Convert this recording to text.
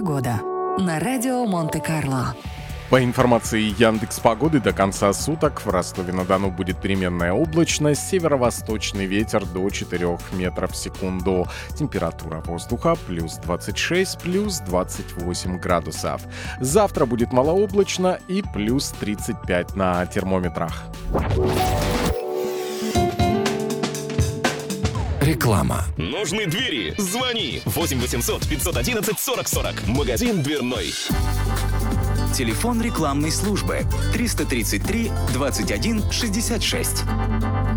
Погода на радио Монте-Карло. По информации Яндекс.Погоды, до конца суток в Ростове-на-Дону будет переменная облачность, северо-восточный ветер до 4 метров в секунду. Температура воздуха плюс 26, плюс 28 градусов. Завтра будет малооблачно и плюс 35 на термометрах. Реклама. Нужны двери? Звони 8 800 511 40 40. Магазин дверной. Телефон рекламной службы 333 21 66.